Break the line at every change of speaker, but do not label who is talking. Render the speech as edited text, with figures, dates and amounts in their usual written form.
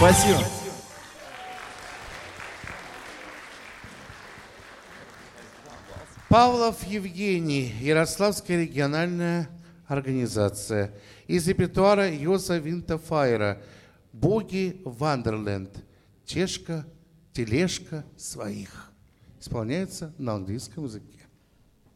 Спасибо.
Павлов Евгений, Ярославская региональная организация. Из репертуара Йоза Винтерфайра «Боги Вандерленд». Тележка своих. Исполняется на английском языке.